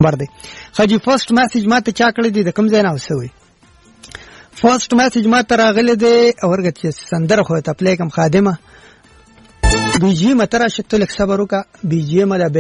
بر دی خاجي فرست میسج ماته چا کړی دی د کوم ځای نه اوسوي فرست میسج ماته راغلی دی اورګه چې سندره خو ته پلی کوم خادمه بي جي متره شتو لک صبر وکا بي جي ما